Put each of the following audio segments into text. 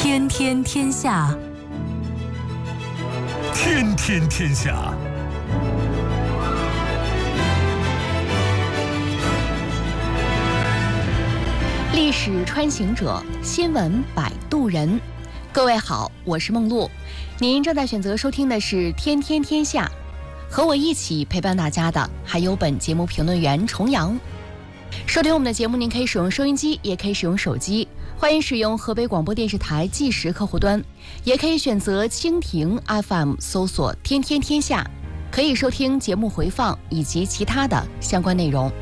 天天天下， 天天天下。 历史穿行者，新闻摆渡人。各位好，我是梦露，您正在选择收听的是天天天下，和我一起陪伴大家的还有本节目评论员重阳。收听我们的节目，您可以使用收音机，也可以使用手机，欢迎使用河北广播电视台计时客户端，也可以选择蜻蜓 FM 搜索天天天下，可以收听节目回放以及其他的相关内容。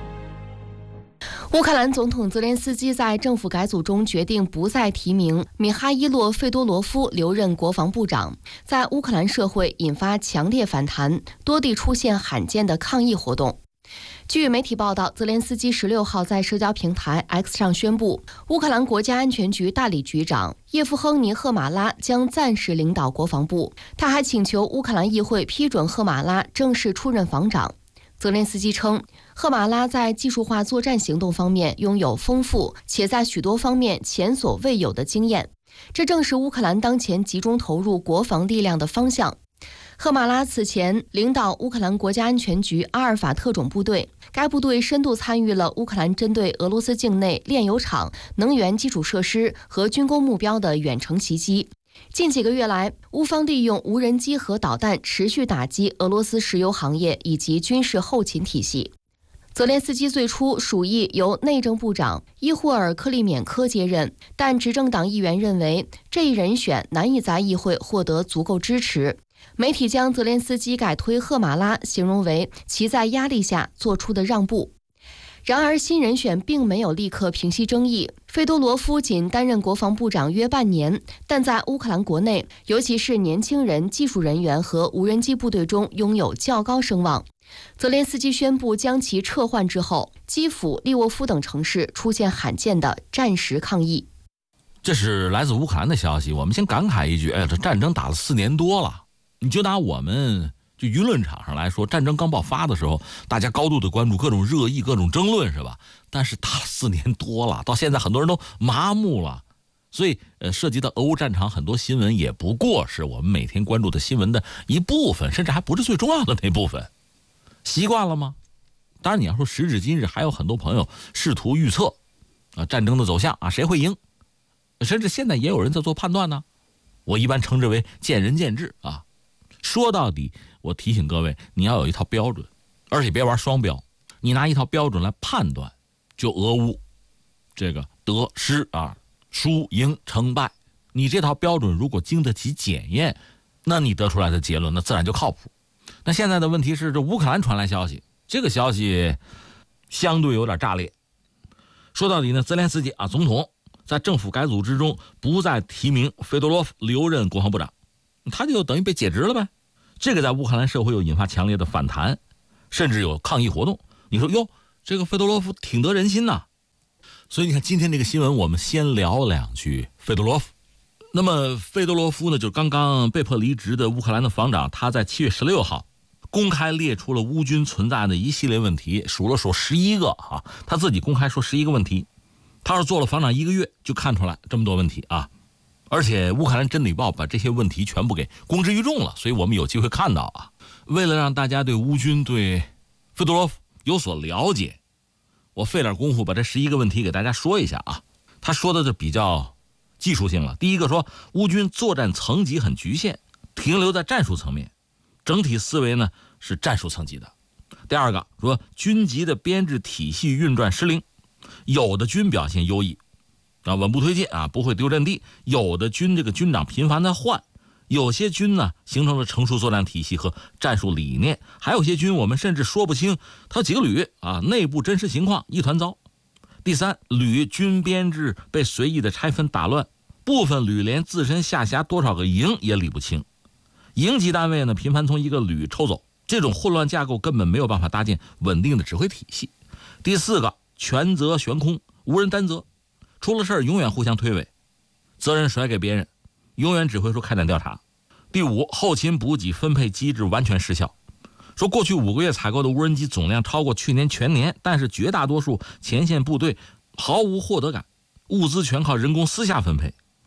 乌克兰总统泽连斯基在政府改组中决定不再提名米哈伊洛·费多罗夫留任国防部长，在乌克兰社会引发强烈反弹，多地出现罕见的抗议活动。据媒体报道，泽连斯基16号在社交平台 X 上宣布，乌克兰国家安全局大理局长叶夫亨尼·赫马拉将暂时领导国防部。他还请求乌克兰议会批准赫马拉正式出任防长。泽连斯基称，赫马拉在技术化作战行动方面拥有丰富且在许多方面前所未有的经验，这正是乌克兰当前集中投入国防力量的方向。赫马拉此前领导乌克兰国家安全局阿尔法特种部队，该部队深度参与了乌克兰针对俄罗斯境内炼油厂、能源基础设施和军工目标的远程袭击。近几个月来，乌方利用无人机和导弹持续打击俄罗斯石油行业以及军事后勤体系。泽连斯基最初属意由内政部长伊霍尔·克利缅科接任，但执政党议员认为这一人选难以在议会获得足够支持。媒体将泽连斯基改推赫马拉形容为其在压力下做出的让步。然而，新人选并没有立刻平息争议。费多罗夫仅担任国防部长约半年，但在乌克兰国内，尤其是年轻人、技术人员和无人机部队中拥有较高声望。泽连斯基宣布将其撤换之后，基辅、利沃夫等城市出现罕见的战时抗议。 这是来自乌克兰的消息。我们先感慨一句，这战争打了4年多了。你就拿我们就舆论场上来说，战争刚爆发的时候，大家高度的关注，各种热议，各种争论，是吧？但是打了4年多了，到现在很多人都麻木了。所以涉及到俄乌战场，很多新闻也不过是我们每天关注的新闻的一部分，甚至还不是最重要的那部分。习惯了吗？当然你要说时至今日，还有很多朋友试图预测战争的走向谁会赢，甚至现在也有人在做判断呢。我一般称之为见仁见智啊。说到底，我提醒各位，你要有一套标准，而且别玩双标。你拿一套标准来判断，就俄乌这个得失输赢成败，你这套标准如果经得起检验，那你得出来的结论那自然就靠谱。那现在的问题是，这乌克兰传来消息，这个消息相对有点炸裂。说到底呢，泽连斯基总统在政府改组之中不再提名费多罗夫留任国防部长，他就等于被解职了呗。这个在乌克兰社会又引发强烈的反弹，甚至有抗议活动。你说哟，这个费多罗夫挺得人心呐。所以你看今天这个新闻，我们先聊两句费多罗夫。那么费多罗夫呢，就刚刚被迫离职的乌克兰的防长，他在7月16号公开列出了乌军存在的一系列问题，数了数11个他自己公开说11个问题。他是做了防长1个月就看出来这么多问题而且乌克兰真理报把这些问题全部给公之于众了，所以我们有机会看到为了让大家对乌军对费多罗夫有所了解，我费点功夫把这11个问题给大家说一下他说的就比较技术性了。第一个说，乌军作战层级很局限，停留在战术层面，整体思维呢是战术层级的。第二个说，军级的编制体系运转失灵，有的军表现优异稳步推进不会丢阵地，有的军这个军长频繁的换，有些军呢形成了成熟作战体系和战术理念，还有些军我们甚至说不清它有几个旅内部真实情况一团糟。第三，旅军编制被随意的拆分打乱，部分旅连自身下辖多少个营也理不清，营级单位呢频繁从一个旅抽走，这种混乱架构根本没有办法搭建稳定的指挥体系。第四个，权责悬空，无人担责，出了事儿永远互相推诿，责任甩给别人，永远只会说开展调查。第五，后勤补给分配机制完全失效，说过去5个月采购的无人机总量超过去年全年，但是绝大多数前线部队毫无获得感，物资全靠人工私下分配，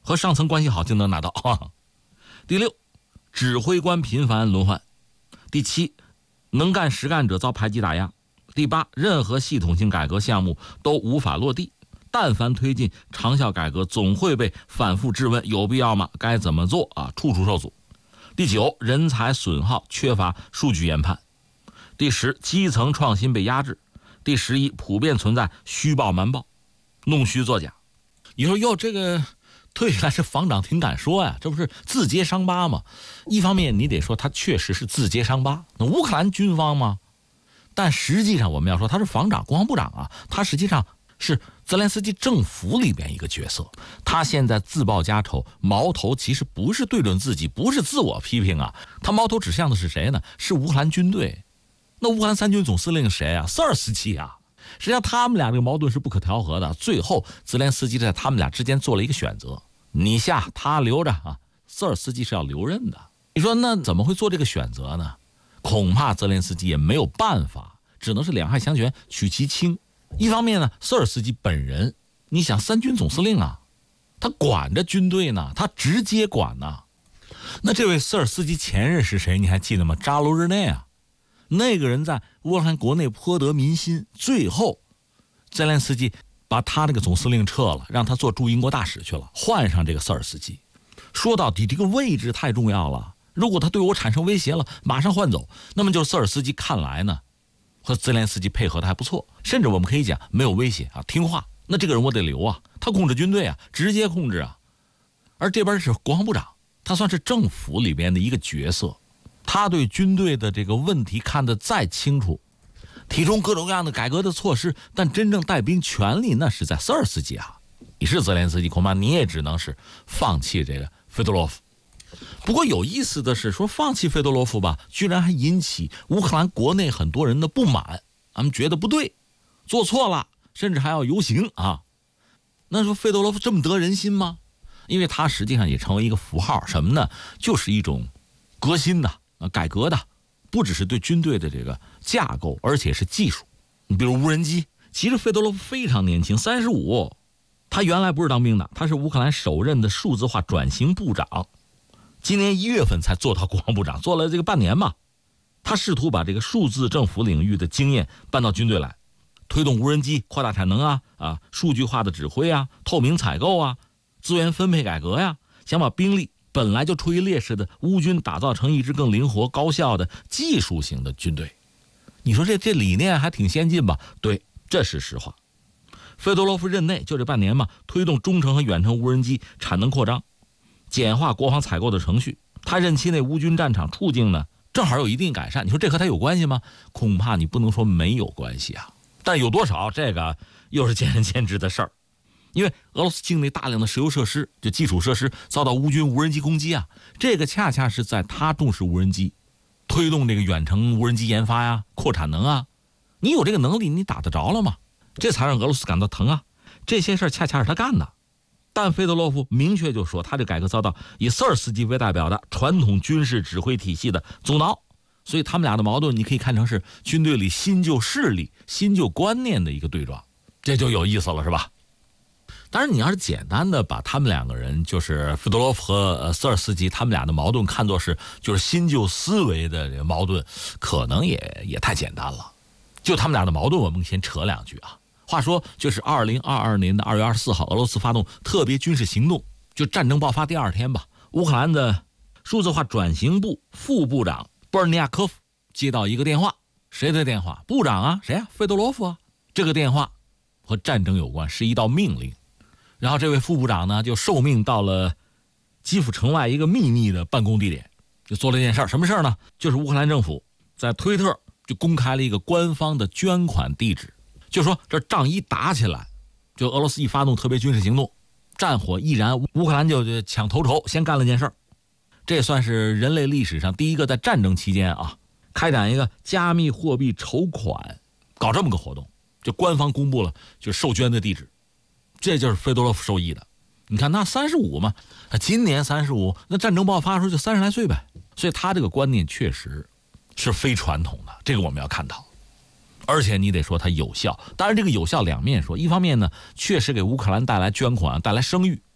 和上层关系好就能拿到第6，指挥官频繁轮换。第7，能干实干者遭排挤打压。第8，任何系统性改革项目都无法落地，但凡推进长效改革，总会被反复质问有必要吗？该怎么做处处受阻。第9，人才损耗，缺乏数据研判。第10，基层创新被压制。第11，普遍存在虚报瞒报，弄虚作假。你说哟，这个推起来这防长挺敢说呀，这不是自揭伤疤吗？一方面你得说他确实是自揭伤疤，那乌克兰军方吗？但实际上我们要说他是防长、国防部长他实际上是泽连斯基政府里边一个角色。他现在自报家仇，矛头其实不是对准自己，不是自我批评他矛头指向的是谁呢？是乌克兰军队。那乌克兰3军总司令谁瑟尔斯基实际上他们俩这个矛盾是不可调和的。最后泽连斯基在他们俩之间做了一个选择，你下他留着瑟尔斯基是要留任的。你说那怎么会做这个选择呢？恐怕泽连斯基也没有办法，只能是两害相权取其轻。一方面呢，瑟尔斯基本人，你想3军总司令他管着军队呢，他直接管呢。那这位瑟尔斯基前任是谁？你还记得吗？扎卢日内那个人在乌克兰国内颇得民心，最后泽连斯基把他这个总司令撤了，让他做驻英国大使去了，换上这个瑟尔斯基。说到底这个位置太重要了，如果他对我产生威胁了，马上换走，那么就瑟尔斯基看来呢和泽连斯基配合的还不错，甚至我们可以讲没有威胁听话。那这个人我得留他控制军队直接控制而这边是国防部长，他算是政府里边的一个角色，他对军队的这个问题看得再清楚，提出各种各样的改革的措施，但真正带兵权力那是在瑟尔斯基你是泽连斯基，恐怕你也只能是放弃这个费多罗夫。不过有意思的是，说放弃费多罗夫居然还引起乌克兰国内很多人的不满，他们觉得不对，做错了，甚至还要游行那说费多罗夫这么得人心吗？因为他实际上也成为一个符号，什么呢？就是一种革新的改革的，不只是对军队的这个架构，而且是技术。你比如无人机，其实费多罗夫非常年轻，35，他原来不是当兵的，他是乌克兰首任的数字化转型部长，今年1月份才做到国防部长，做了这个半年嘛。他试图把这个数字政府领域的经验搬到军队来，推动无人机扩大产能数据化的指挥透明采购资源分配改革想把兵力本来就处于劣势的乌军打造成一支更灵活高效的技术型的军队。你说这理念还挺先进吧？对，这是实话。费多罗夫任内就这半年推动中程和远程无人机产能扩张，简化国防采购的程序。他任期内乌军战场处境呢正好有一定改善，你说这和他有关系吗？恐怕你不能说没有关系但有多少这个又是见仁见智的事儿。因为俄罗斯境内大量的石油设施，就基础设施遭到乌军无人机攻击这个恰恰是在他重视无人机，推动这个远程无人机研发扩产能你有这个能力，你打得着了吗？这才让俄罗斯感到疼这些事儿恰恰是他干的。但费多罗夫明确就说，他这改革遭到以瑟尔斯基为代表的传统军事指挥体系的阻挠，所以他们俩的矛盾你可以看成是军队里新旧势力、新旧观念的一个对撞，这就有意思了，是吧？当然你要是简单的把他们两个人，就是费多罗夫和瑟尔斯基他们俩的矛盾看作是就是新旧思维的这个矛盾，可能也太简单了。就他们俩的矛盾我们先扯两句话说就是2022年的2月24号俄罗斯发动特别军事行动，就战争爆发第2天吧，乌克兰的数字化转型部副部长波尔尼亚科夫接到一个电话。谁的电话？部长谁费多罗夫这个电话和战争有关，是一道命令。然后这位副部长呢就受命到了基辅城外一个秘密的办公地点，就做了一件事。什么事呢？就是乌克兰政府在推特就公开了一个官方的捐款地址，就说这仗一打起来，就俄罗斯一发动特别军事行动，战火一燃，乌克兰就抢头筹，先干了件事。这算是人类历史上第一个在战争期间开展一个加密货币筹款，搞这么个活动，就官方公布了就受捐的地址。这就是费多罗夫受益的。你看那35嘛，今年35，那战争爆发的时候就30来岁呗，所以他这个观念确实是非传统的，这个我们要看到。而且你得说它有效，当然这个有效两面说，一方面呢确实给乌克兰带来捐款，带来声誉，